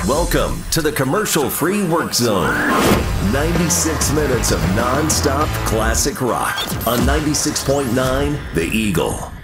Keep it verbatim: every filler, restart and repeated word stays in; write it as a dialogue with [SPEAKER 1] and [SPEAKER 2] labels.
[SPEAKER 1] Welcome to the commercial-free work zone. ninety-six minutes of non-stop classic rock on ninety-six point nine The Eagle.